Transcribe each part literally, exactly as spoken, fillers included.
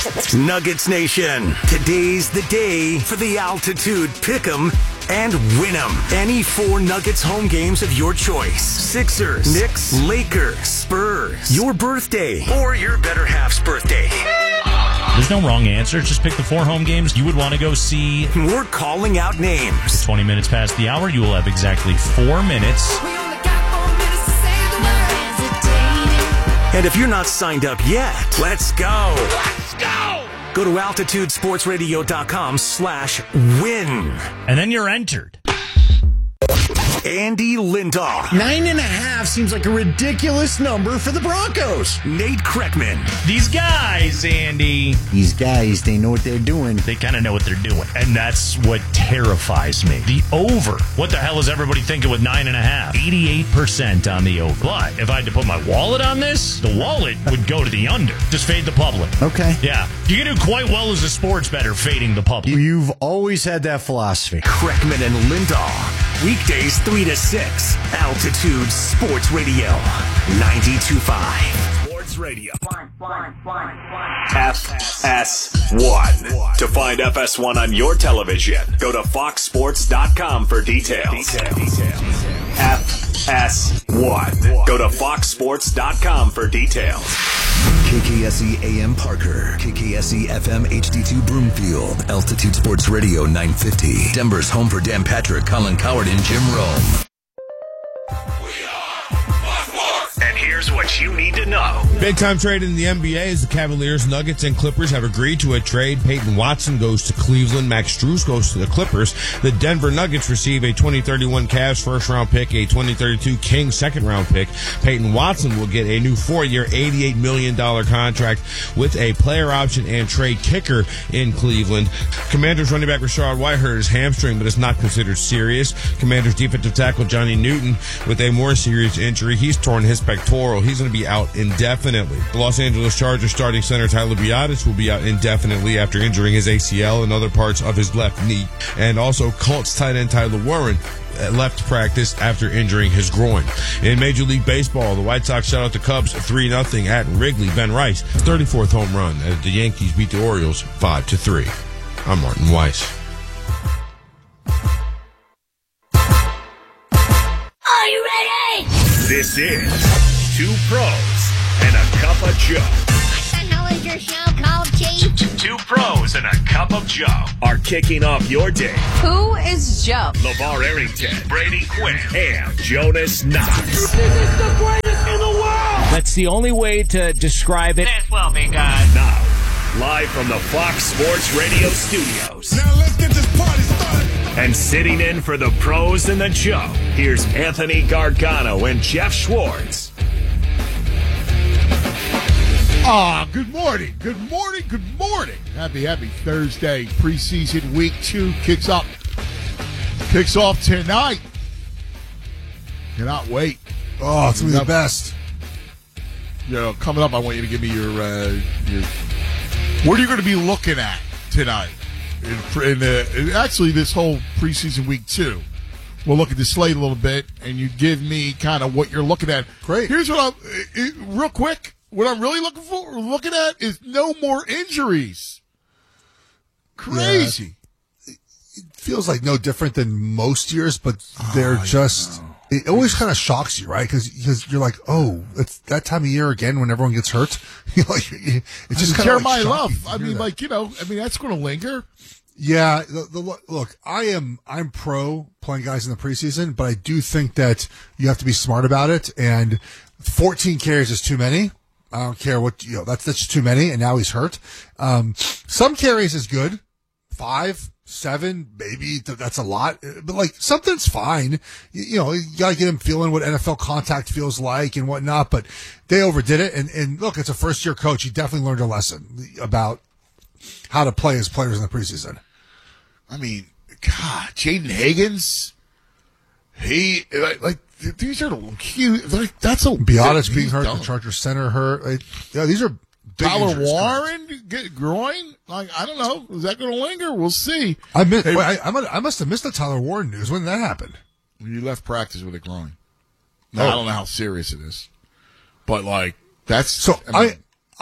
Nuggets Nation, today's the day for the Altitude Pick'em and Win'em. Any four Nuggets home games of your choice. Sixers, Knicks, Lakers, Spurs, your birthday, or your better half's birthday. There's no wrong answer. Just pick the four home games you would want to go see. We're calling out names. twenty minutes past the hour, you will have exactly four minutes. And if you're not signed up yet, let's go. Let's go. Go to altitude sports radio dot com slash win. And then you're entered. Andy Lindahl. Nine and a half seems like a ridiculous number for the Broncos. Nate Kreckman. These guys, Andy. These guys, they know what they're doing. They kind of know what they're doing. And that's what terrifies me. The over. What the hell is everybody thinking with nine and a half? eighty-eight percent on the over. But if I had to put my wallet on this, the wallet would go to the under. Just fade the public. Okay. Yeah. You can do quite well as a sports bettor fading the public. You've always had that philosophy. Kreckman and Lindahl. Weekdays three to six. Altitude Sports Radio. ninety-two point five. Sports Radio. F S one. To find F S one on your television, go to fox sports dot com for details. F S one. Go to fox sports dot com for details. K K S E A M Parker, K K S E F M H D two Broomfield, Altitude Sports Radio nine fifty. Denver's home for Dan Patrick, Colin Coward, and Jim Rome. And here's what you need to know. Big time trade in the N B A as the Cavaliers, Nuggets, and Clippers have agreed to a trade. Peyton Watson goes to Cleveland. Max Strus goes to the Clippers. The Denver Nuggets receive a twenty thirty-one Cavs first-round pick, a twenty thirty-two Kings second-round pick. Peyton Watson will get a new four-year, eighty-eight million dollars contract with a player option and trade kicker in Cleveland. Commanders running back Rashard White hurt his hamstring, but it's not considered serious. Commanders defensive tackle Johnny Newton with a more serious injury. He's torn his pectoral. He's going to be out indefinitely. The Los Angeles Chargers starting center Tyler Biadasz will be out indefinitely after injuring his A C L and other parts of his left knee. And also Colts tight end Tyler Warren left practice after injuring his groin. In Major League Baseball, the White Sox shut out the Cubs three nothing at Wrigley. Ben Rice, thirty-fourth home run as the Yankees beat the Orioles five to three. I'm Martin Weiss. Are you ready? This is Two Pros and a Cup of Joe. What the hell is your show called, Chief? Two Pros and a Cup of Joe are kicking off your day. Who is Joe? LeVar Arrington, Brady Quinn, and Jonas Knox. This is the greatest in the world! That's the only way to describe it. As well, big guy. Now, live from the Fox Sports Radio studios. Now let's get this party started. And sitting in for the Pros and the Joe, here's Anthony Gargano and Jeff Schwartz. Ah, good morning, good morning, good morning. Happy, happy Thursday. Preseason week two kicks up, kicks off tonight. Cannot wait. Oh, it's going to be the best. You know, coming up, I want you to give me your, uh, your what are you going to be looking at tonight? In, in, uh, in actually, this whole preseason week two. We'll look at the slate a little bit, and you give me kind of what you're looking at. Great. Here's what I'm, it, real quick. What I'm really looking for, looking at, is no more injuries. Crazy. Yeah. It feels like no different than most years, but they're oh, just. It always kind of shocks you, right? Because you're like, oh, it's that time of year again when everyone gets hurt. You know, it's just kind of Jeremiah like Love. I mean, that. like you know, I mean that's going to linger. Yeah, the, the, look, I am I'm pro playing guys in the preseason, but I do think that you have to be smart about it. And fourteen carries is too many. I don't care what, you know, that's, that's too many, and now he's hurt. Um, some carries is good. Five, seven, maybe that's a lot. But, like, something's fine. You, you know, you got to get him feeling what N F L contact feels like and whatnot. But they overdid it. And, and look, it's a first-year coach. He definitely learned a lesson about how to play as players in the preseason. I mean, God, Jaden Higgins, he, like, like these are huge. Like, that's a Biadasz being hurt, the Chargers center hurt. Like, yeah, these are big Tyler injuries, Warren get groin. Like, I don't know. Is that going to linger? We'll see. I missed. Hey, wait, I, I must have missed the Tyler Warren news. When did that happen? You left practice with a groin. Now, oh. I don't know how serious it is, but like that's so. I, mean, I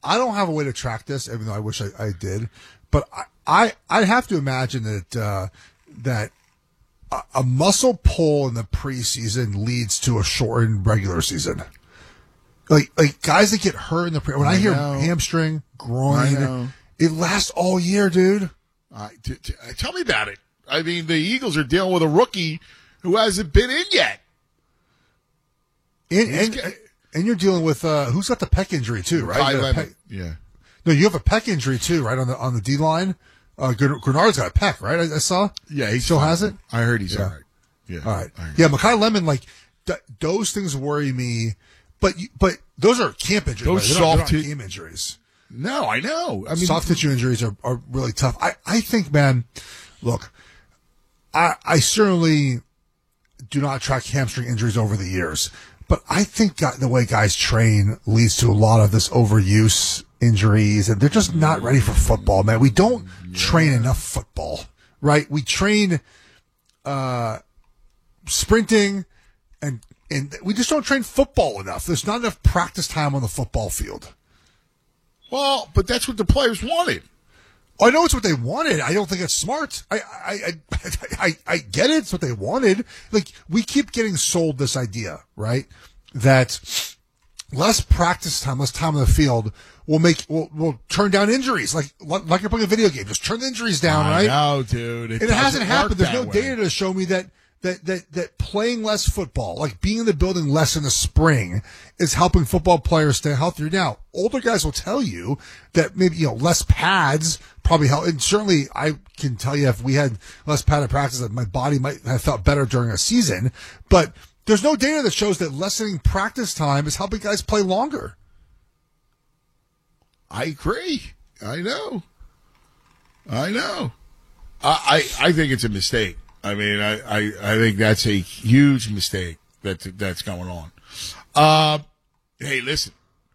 I don't have a way to track this, even though I wish I, I did. But I, I I'd have to imagine that uh, that a, a muscle pull in the preseason leads to a shortened regular season. Like like guys that get hurt in the pre. When I, I hear know. hamstring, groin, it lasts all year, dude. Uh, t- t- tell me about it. I mean, the Eagles are dealing with a rookie who hasn't been in yet. And, and, and you're dealing with uh, who's got the pec injury too, right? Ty pec, yeah. No, you have a pec injury too, right? On the on the D line, uh, Grenard's got a pec, right? I, I saw. Yeah, he still has it. I heard he's yeah. all right. Yeah, all right. Yeah, Mekhi Lemon, like th- those things worry me, but you, but those are camp injuries. Those right? soft not, t- game injuries. No, I know. I mean, soft tissue injuries are, are really tough. I, I think, man, look, I I certainly do not track hamstring injuries over the years, but I think the way guys train leads to a lot of this overuse injuries, and they're just not ready for football, man. We don't yeah. train enough football, right? We train uh, sprinting, and and we just don't train football enough. There's not enough practice time on the football field. Well, but that's what the players wanted. I know it's what they wanted. I don't think it's smart. I, I, I, I, I get it. It's what they wanted. Like, we keep getting sold this idea, right? That less practice time, less time on the field will make, will, will turn down injuries. Like, like you're playing a video game. Just turn the injuries down, I right? know, dude. It, and it hasn't happened. There's no way. data to show me that, that, that, that playing less football, like being in the building less in the spring, is helping football players stay healthier. Now, older guys will tell you that maybe, you know, less pads probably help. And certainly I can tell you if we had less padded practice that my body might have felt better during a season. But there's no data that shows that lessening practice time is helping guys play longer. I agree. I know. I know. I, I, I think it's a mistake. I mean, I, I, I think that's a huge mistake that that's going on. Uh, hey, listen,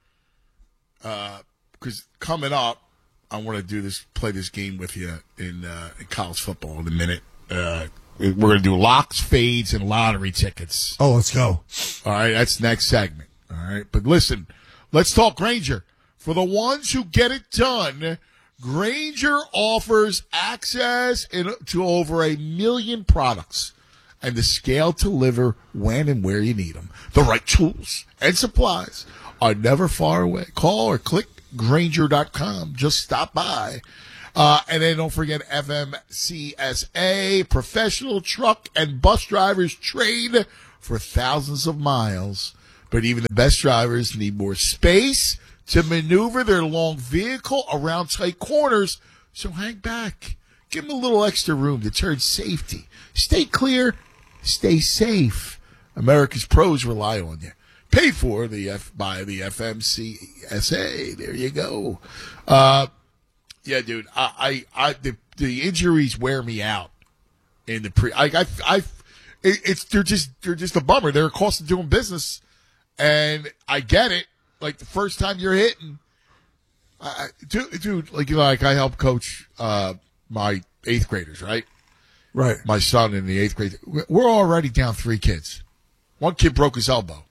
because uh, coming up, I want to do this, play this game with you in, uh, in college football in a minute. Uh, we're going to do locks, fades, and lottery tickets. Oh, let's go. All right, that's next segment. All right, but listen, let's talk Grainger. For the ones who get it done, Grainger offers access in, to over a million products and the scale to deliver when and where you need them. The right tools and supplies are never far away. Call or click Grainger dot com. Just stop by. Uh, and then don't forget F M C S A, professional truck and bus drivers trained for thousands of miles. But even the best drivers need more space to maneuver their long vehicle around tight corners. So hang back. Give them a little extra room to turn safety. Stay clear. Stay safe. America's pros rely on you. Paid for the F by the F M C S A. There you go. Uh, yeah, dude. I, I, I the, the injuries wear me out. In the pre, I, I, I it, it's they're just they're just a bummer. They're a cost of doing business, and I get it. Like the first time you're hitting, I, dude, dude, like you know, like I help coach uh, my eighth graders, right? Right. My son in the eighth grade. We're already down three kids. One kid broke his elbow.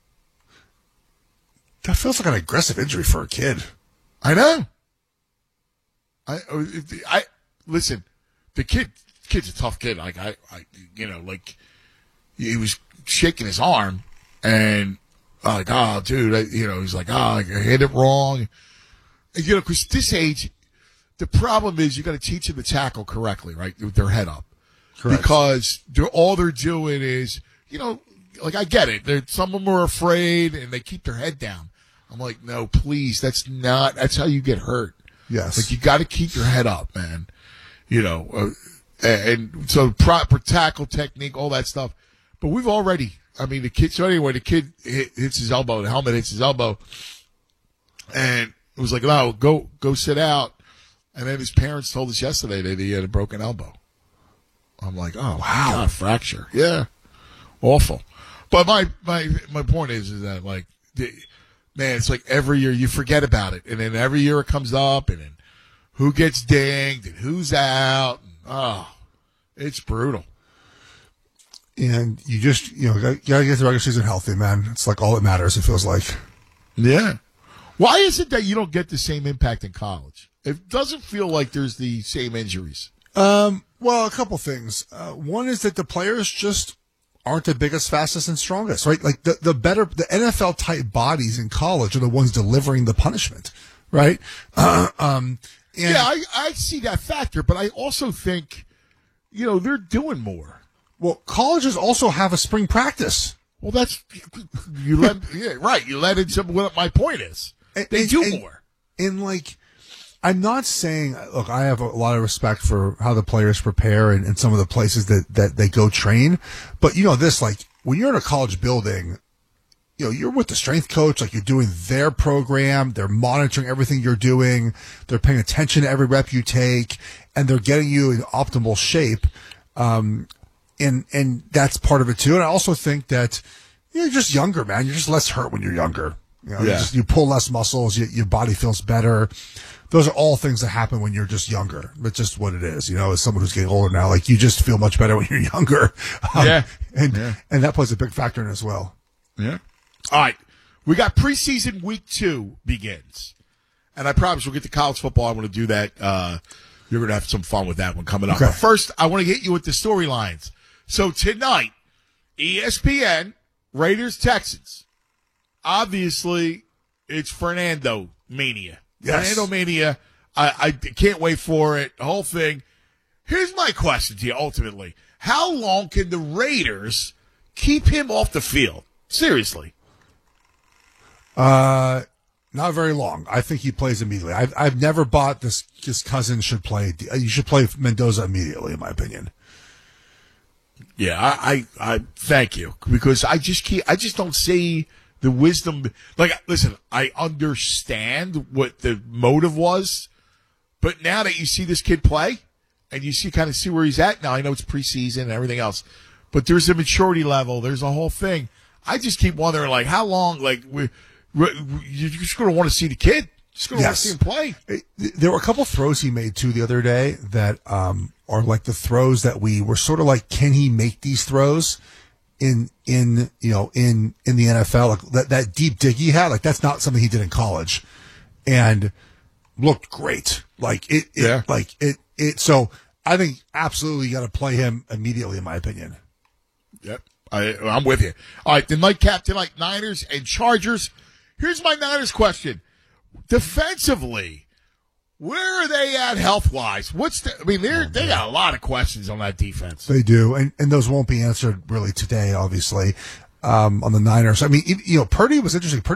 That feels like an aggressive injury for a kid. I know. I, I listen. The kid, kid's a tough kid. Like I, I, you know, like he was shaking his arm, and I'm like, oh, dude, I, you know, he's like, oh, I hit it wrong. And, you know, because this age, the problem is you got to teach them to tackle correctly, right, with their head up. Correct. Because they're, all they're doing is, you know, like I get it. They're, some of them are afraid and they keep their head down. I'm like, no, please, that's not. That's how you get hurt. Yes. Like you got to keep your head up, man. You know, uh, and, and so proper tackle technique, all that stuff. But we've already. I mean, the kid, so anyway, the kid hit, hits his elbow, the helmet hits his elbow, and it was like, no, go, go sit out. And then his parents told us yesterday that he had a broken elbow. I'm like, oh, wow, God, fracture. Yeah. Awful. But my, my, my point is, is that like, the, man, it's like every year you forget about it. And then every year it comes up and then who gets dinged and who's out. And, oh, it's brutal. And you just, you know, you gotta get the regular season healthy, man. It's like all that matters, it feels like. Yeah. Why is it that you don't get the same impact in college? It doesn't feel like there's the same injuries. Um, well, a couple things. Uh, one is that the players just aren't the biggest, fastest, and strongest, right? Like the, the better, the N F L type bodies in college are the ones delivering the punishment, right? Uh, um, and yeah, I, I see that factor, but I also think, you know, they're doing more. Well, colleges also have a spring practice. Well, that's, you let, yeah, right. You let in some, what my point is. And, they and, do and, more. And like, I'm not saying, look, I have a lot of respect for how the players prepare and, and some of the places that, that they go train. But you know this, like, when you're in a college building, you know, you're with the strength coach, like you're doing their program, they're monitoring everything you're doing, they're paying attention to every rep you take, and they're getting you in optimal shape. Um, and, and that's part of it too. And I also think that you're just younger, man. You're just less hurt when you're younger. You know, yeah. you, just, you pull less muscles, you, your body feels better. Those are all things that happen when you're just younger. It's just what it is. You know, as someone who's getting older now, like you just feel much better when you're younger. Um, yeah. And, yeah. and that plays a big factor in it as well. Yeah. All right. We got preseason week two begins. And I promise we'll get to college football. I want to do that. Uh, you're going to have some fun with that one coming up. Okay. But first, I want to get you with the storylines. So tonight, E S P N, Raiders, Texans. Obviously, it's Fernando mania. Yes. Fernando mania. I, I can't wait for it. The whole thing. Here's my question to you ultimately. How long can the Raiders keep him off the field? Seriously. Uh, not very long. I think he plays immediately. I've, I've never bought this, his cousin should play. You should play Mendoza immediately, in my opinion. Yeah, I, I, I thank you, because I just keep, I just don't see the wisdom. Like, listen, I understand what the motive was, but now that you see this kid play and you see kind of see where he's at now, I know it's preseason and everything else, but there's a maturity level, there's a whole thing. I just keep wondering, like, how long, like, we, we, you're just going to want to see the kid. Just going to Yes. want to see him play. There were a couple throws he made too the other day that um are like the throws that we were sort of like, can he make these throws in in you know in in the N F L? Like that that deep dig he had, like that's not something he did in college, and looked great. Like it, it Yeah. like it it. So I think absolutely you got to play him immediately, in my opinion. Yep. I, I'm with you. All right, the nightcap tonight, Niners and Chargers. Here's my Niners question. Defensively, where are they at health-wise? What's the, I mean, they're, they got a lot of questions on that defense. They do, and and those won't be answered really today, obviously, um, on the Niners. I mean, you know, Purdy was interesting. Purdy